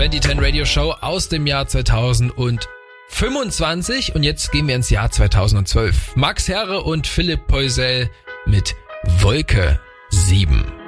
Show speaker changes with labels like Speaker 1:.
Speaker 1: Die 10 Radio Show aus dem Jahr 2025 und jetzt gehen wir ins Jahr 2012. Max Herre und Philipp Poisel mit Wolke 7.